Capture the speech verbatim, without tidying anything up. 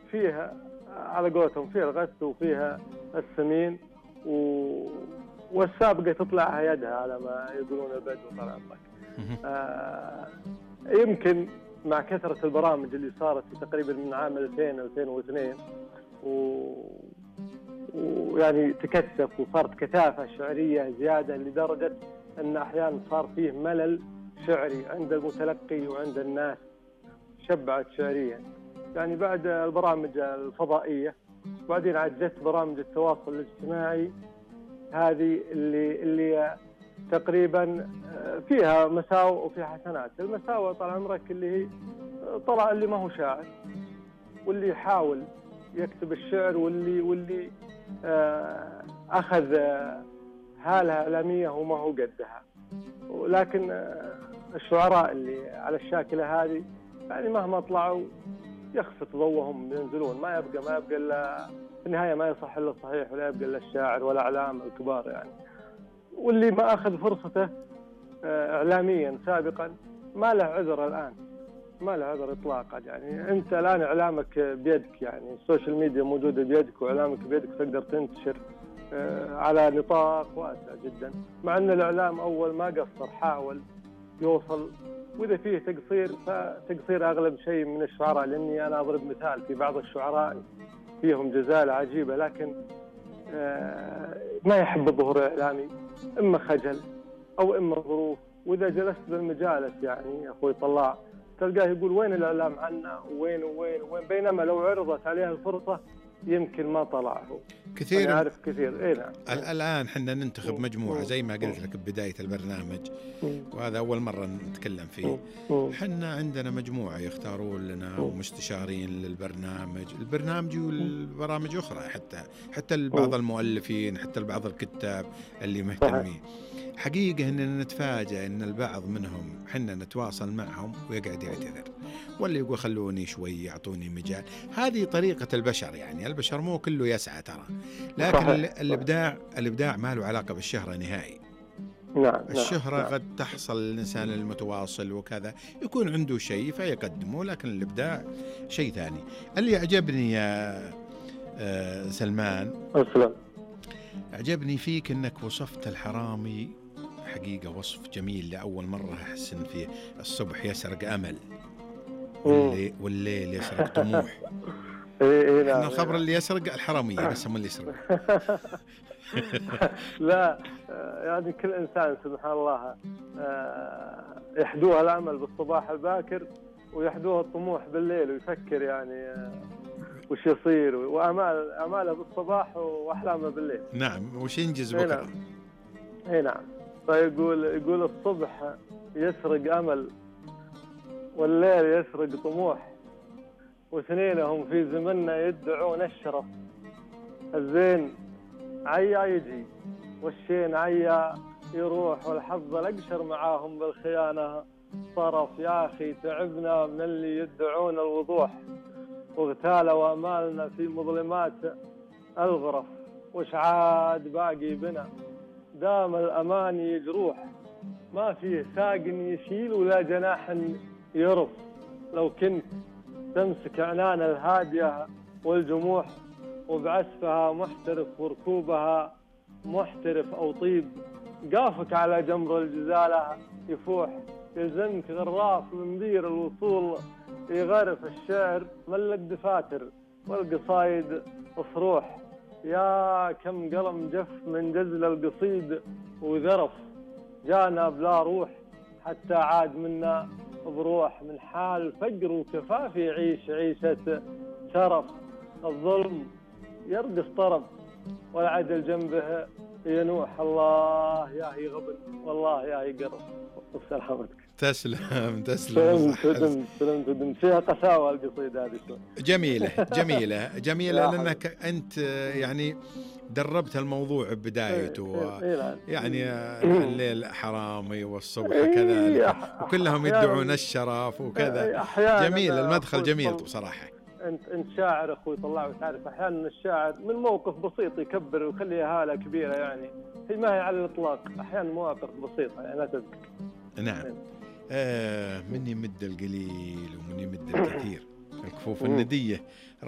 فيها على قولتهم فيها الغث وفيها السمين و... والسابقة تطلعها يدها على ما يقولون البدو طال عمرك. آه يمكن مع كثرة البرامج اللي صارت في تقريبا من عام ألفين ألفين واثنين ويعني تكثف وصارت كثافة شعرية زيادة لدرجة أن أحيانا صار فيه ملل شعري عند المتلقي وعند الناس، شبعت شعريا. يعني بعد البرامج الفضائية وبعدين عجت برامج التواصل الاجتماعي هذه اللي اللي تقريبا فيها مساوئ وفيها حسنات. المساوئ طال عمرك اللي هي طلع اللي ما هو شاعر واللي يحاول يكتب الشعر واللي واللي أخذ هالة إعلامية وما هو قدها. ولكن الشعراء اللي على الشاكلة هذه يعني مهما طلعوا يخفت ضوءهم ينزلون، ما يبقى ما يبقى إلا في النهاية ما يصح إلا الصحيح ولا يبقى إلا الشاعر ولا أعلام الكبار يعني. واللي ما أخذ فرصته إعلاميا سابقا ما له عذر الآن، ما له عذر إطلاقا. يعني أنت الآن إعلامك بيدك، يعني السوشيال ميديا موجودة بيدك وإعلامك بيدك، تقدر تنتشر على نطاق واسع جدا. مع أن الإعلام أول ما قصر حاول يوصل، وإذا فيه تقصير فتقصير أغلب شيء من الشعراء. لأني أنا أضرب مثال في بعض الشعراء فيهم جزالة عجيبة لكن ما يحب الظهور الإعلامي، إما خجل أو إما ظروف. وإذا جلست بالمجالس يعني أخوي طلع تلقاه يقول وين الإعلام عنا وين وين وين، بينما لو عرضت عليه الفرصة يمكن ما طلعه كثير. أنا أعرف كثير. إيه نعم. الآن حنا ننتخب مجموعة زي ما قلت لك بداية البرنامج، وهذا أول مرة نتكلم فيه. حنا عندنا مجموعة يختارون لنا مستشارين للبرنامج، البرنامج والبرامج أخرى، حتى حتى بعض المؤلفين، حتى بعض الكتاب اللي مهتمين. حقيقة أننا نتفاجأ أن البعض منهم حنا نتواصل معهم ويقعد يعتذر، واللي يقول خلوني شوي يعطوني مجال. هذه طريقة البشر، يعني البشر مو كله يسعى ترى، لكن الإبداع الإبداع ما له علاقة بالشهرة نهائي. نعم. الشهرة نعم. قد تحصل للإنسان المتواصل وكذا يكون عنده شيء فيقدمه، لكن الإبداع شيء ثاني. اللي أعجبني يا سلمان أسلم، أعجبني فيك أنك وصفت الحرامي حقيقة وصف جميل لأول مرة أحس إن فيه. الصبح يسرق أمل والليل, والليل يسرق طموح. إيه إحنا الخبر اللي يسرق الحرامية بس هم اللي يسرق. لا يعني كل إنسان سبحان الله يحدوه الأمل بالصباح الباكر ويحدوه الطموح بالليل، ويفكر يعني وش يصير، وأمال أماله بالصباح وأحلامه بالليل. نعم، وش ينجز بكرة. إيه نعم. فيقول يقول الصبح يسرق أمل والليل يسرق طموح، واثنينهم في زمننا يدعون الشرف. الزين عيا يجي والشين عيا يروح، والحظ الأقشر معاهم بالخيانة صرف. يا أخي تعبنا من اللي يدعون الوضوح، واغتالوا أمالنا في مظلمات الغرف. وش عاد باقي بنا دام الأماني جروح، ما فيه ساق يشيل ولا جناح يرف. لو كنت تمسك عنان الهادية والجموح، وبعسفها محترف وركوبها محترف أو طيب، قافك على جمر الجزالة يفوح. يلزمك غراف من بير الوصول يغرف الشعر ملك دفاتر والقصايد صروح. يا كم قلم جف من جزل القصيد وذرف، جانا بلا روح حتى عاد منا بروح. من حال فقر وكفاف يعيش عيشة شرف، الظلم يرقص طرب والعدل جنبه ينوح. الله يا هي غبن والله يا هي قرف. سلامتك. تسلم تسلم. تدم تدم تدم فيها قساوة القصيدة هذه. جميلة جميلة جميلة لأنك أنت يعني دربت الموضوع بدايته، يعني الليل حرامي والصبح كذلك وكلهم يدعون الشرف وكذا. جميل المدخل جميل بصراحة. انت انت شاعر اخوي طلع، وتعرف احيانا الشاعر من موقف بسيط يكبر ويخليها هاله كبيره، يعني هي ما هي على الاطلاق، احيانا مواقف بسيطه يعني لا تذكر. نعم. آه من يمد القليل ومن يمد الكثير الكفوف النديه